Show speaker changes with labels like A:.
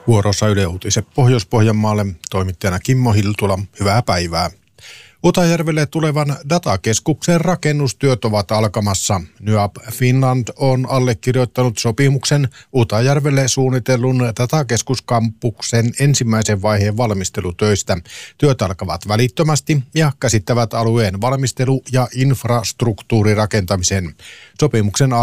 A: Vuorossa Yle Uutiset Pohjois-Pohjanmaalle, toimittajana Kimmo Hiltula. Hyvää päivää. Utajärvelle tulevan datakeskuksen rakennustyöt ovat alkamassa. NYAB Finland on allekirjoittanut sopimuksen Utajärvelle suunnitellun datakeskuskampuksen ensimmäisen vaiheen valmistelutöistä. Työt alkavat välittömästi ja käsittävät alueen valmistelu- ja infrastruktuurirakentamisen. Sopimuksen